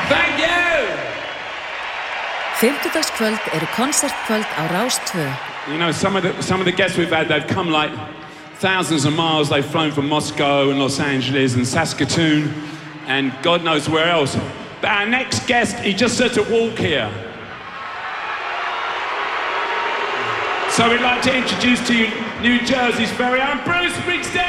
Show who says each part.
Speaker 1: Thank you!
Speaker 2: Fimmtudagskvöld eru konsertkvöld á Rás 2.
Speaker 1: You know, some of the guests we've had, they've come like thousands of miles. They've flown from Moscow and Los Angeles and Saskatoon and God knows where else. But our next guest, he just had to walk here. So we'd like to introduce to you New Jersey's very own Bruce Springsteen!